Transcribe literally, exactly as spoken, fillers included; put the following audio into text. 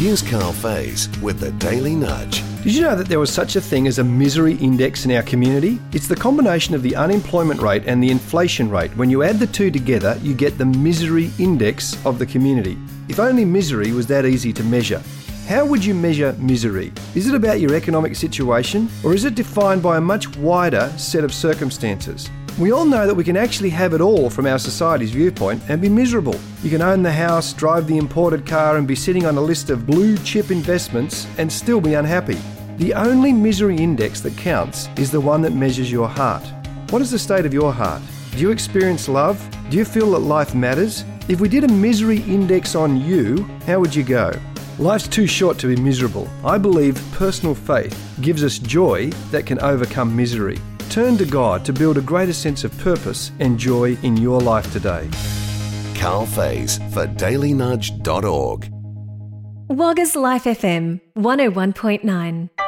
Here's Carl Faze with the Daily Nudge. Did you know that there was such a thing as a misery index in our community? It's the combination of the unemployment rate and the inflation rate. When you add the two together, you get the misery index of the community. If only misery was that easy to measure. How would you measure misery? Is it about your economic situation, or is it defined by a much wider set of circumstances? We all know that we can actually have it all from our society's viewpoint and be miserable. You can own the house, drive the imported car and be sitting on a list of blue chip investments and still be unhappy. The only misery index that counts is the one that measures your heart. What is the state of your heart? Do you experience love? Do you feel that life matters? If we did a misery index on you, how would you go? Life's too short to be miserable. I believe personal faith gives us joy that can overcome misery. Turn to God to build a greater sense of purpose and joy in your life today. Carl Faze for daily nudge dot org. Wagga's Life F M one oh one point nine.